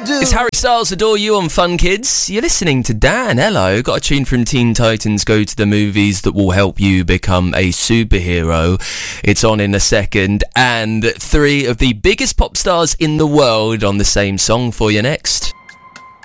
It's Harry Styles, Adore You on Fun Kids. You're listening to Dan. Hello. Got a tune from Teen Titans, Go to the Movies, that will help you become a superhero. It's on in a second. And 3 of the biggest pop stars in the world on the same song for you next.